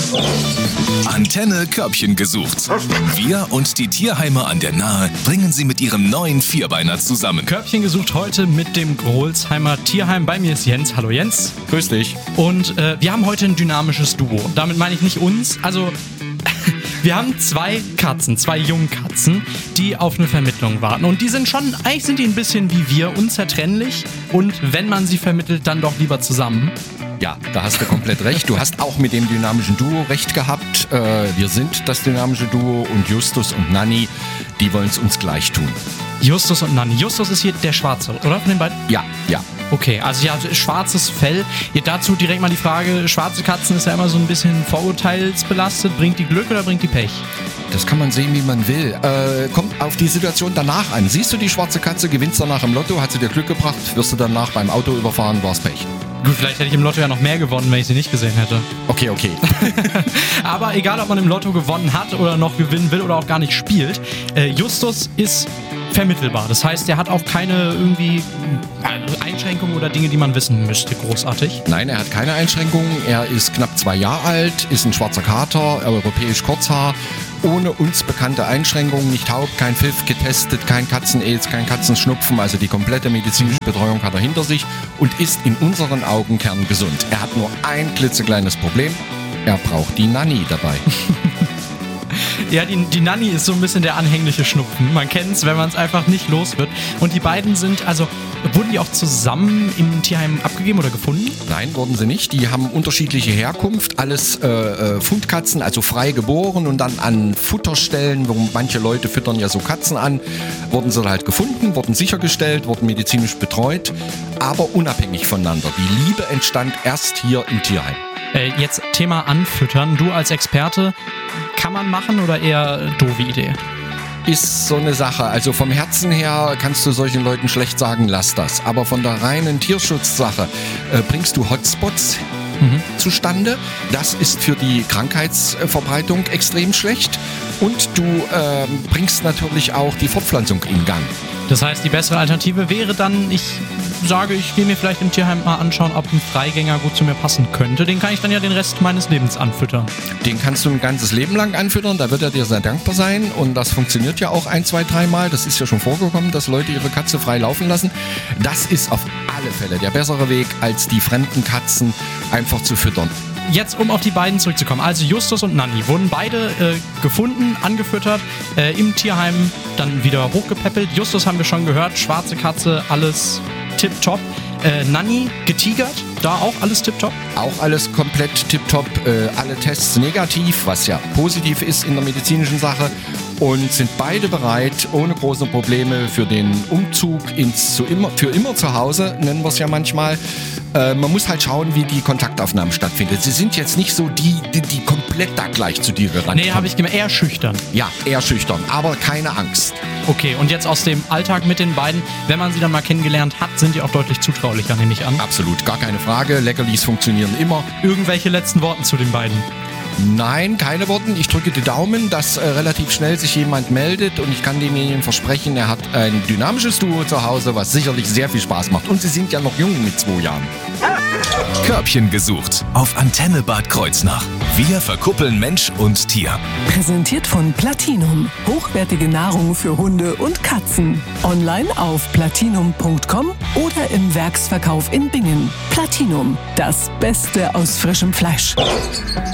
Antenne Körbchen gesucht. Wir und die Tierheime an der Nahe bringen sie mit ihrem neuen Vierbeiner zusammen. Körbchen gesucht heute mit dem Grolsheimer Tierheim. Bei mir ist Jens. Hallo Jens. Grüß dich. Und wir haben heute ein dynamisches Duo. Damit meine ich nicht uns, also wir haben zwei Jungkatzen, die auf eine Vermittlung warten. Und eigentlich sind die ein bisschen wie wir, unzertrennlich. Und wenn man sie vermittelt, dann doch lieber zusammen. Ja, da hast du komplett recht. Du hast auch mit dem dynamischen Duo recht gehabt. Wir sind das dynamische Duo und Justus und Nanni, die wollen es uns gleich tun. Justus und Nanni. Justus ist hier der Schwarze, oder? Von den beiden? Ja. Okay, also ja, schwarzes Fell. Hier dazu direkt mal die Frage, schwarze Katzen ist ja immer so ein bisschen vorurteilsbelastet. Bringt die Glück oder bringt die Pech? Das kann man sehen, wie man will. Kommt auf die Situation danach an. Siehst du die schwarze Katze, gewinnst danach im Lotto, hat sie dir Glück gebracht, wirst du danach beim Auto überfahren, war's Pech. Gut, vielleicht hätte ich im Lotto ja noch mehr gewonnen, wenn ich sie nicht gesehen hätte. Okay. Aber egal, ob man im Lotto gewonnen hat oder noch gewinnen will oder auch gar nicht spielt, Justus ist vermittelbar. Das heißt, er hat auch keine irgendwie Einschränkungen oder Dinge, die man wissen müsste, großartig. Nein, er hat keine Einschränkungen. Er ist knapp 2 Jahre alt, ist ein schwarzer Kater, europäisch Kurzhaar, ohne uns bekannte Einschränkungen, nicht taub, kein Pfiff, getestet, kein Katzen-Aids, kein Katzenschnupfen, also die komplette medizinische Betreuung hat er hinter sich und ist in unseren Augen kerngesund. Er hat nur ein klitzekleines Problem, er braucht die Nanni dabei. Ja, die Nanni ist so ein bisschen der anhängliche Schnupfen. Man kennt es, wenn man es einfach nicht los wird. Und die beiden wurden die auch zusammen im Tierheim abgegeben oder gefunden? Nein, wurden sie nicht. Die haben unterschiedliche Herkunft. Alles Fundkatzen, also frei geboren und dann an Futterstellen, wo manche Leute füttern ja so Katzen an, wurden sie halt gefunden, wurden sichergestellt, wurden medizinisch betreut, aber unabhängig voneinander. Die Liebe entstand erst hier im Tierheim. Jetzt Thema Anfüttern. Du als Experte, kann man machen oder eher doofe Idee? Ist so eine Sache. Also vom Herzen her kannst du solchen Leuten schlecht sagen, lass das. Aber von der reinen Tierschutzsache bringst du Hotspots zustande. Das ist für die Krankheitsverbreitung extrem schlecht. Und du bringst natürlich auch die Fortpflanzung in Gang. Das heißt, die bessere Alternative wäre dann, ich sage, ich gehe mir vielleicht im Tierheim mal anschauen, ob ein Freigänger gut zu mir passen könnte. Den kann ich dann ja den Rest meines Lebens anfüttern. Den kannst du ein ganzes Leben lang anfüttern, da wird er dir sehr dankbar sein. Und das funktioniert ja auch 1, 2, 3 Mal. Das ist ja schon vorgekommen, dass Leute ihre Katze frei laufen lassen. Das ist auf alle Fälle der bessere Weg, als die fremden Katzen einfach zu füttern. Jetzt, um auf die beiden zurückzukommen. Also Justus und Nanni wurden beide gefunden, angefüttert, im Tierheim dann wieder hochgepäppelt. Justus haben wir schon gehört, schwarze Katze, alles tipptopp. Nanni getigert, da auch alles tipptopp? Auch alles komplett tipptopp, alle Tests negativ, was ja positiv ist in der medizinischen Sache. Und sind beide bereit, ohne große Probleme für den Umzug für immer zu Hause, nennen wir es ja manchmal. Man muss halt schauen, wie die Kontaktaufnahmen stattfinden. Sie sind jetzt nicht so die komplett da gleich zu dir gerannt kommen. Nee, habe ich gemerkt, eher schüchtern. Ja, eher schüchtern, aber keine Angst. Okay, und jetzt aus dem Alltag mit den beiden, wenn man sie dann mal kennengelernt hat, sind die auch deutlich zutraulicher, nehme ich an. Absolut, gar keine Frage. Leckerlis funktionieren immer. Irgendwelche letzten Worte zu den beiden? Nein, keine Worte. Ich drücke die Daumen, dass relativ schnell sich jemand meldet und ich kann demjenigen versprechen, er hat ein dynamisches Duo zu Hause, was sicherlich sehr viel Spaß macht. Und sie sind ja noch jung mit 2 Jahren. Körbchen gesucht auf Antenne Bad Kreuznach. Wir verkuppeln Mensch und Tier. Präsentiert von Platinum. Hochwertige Nahrung für Hunde und Katzen. Online auf platinum.com oder im Werksverkauf in Bingen. Platinum, das Beste aus frischem Fleisch.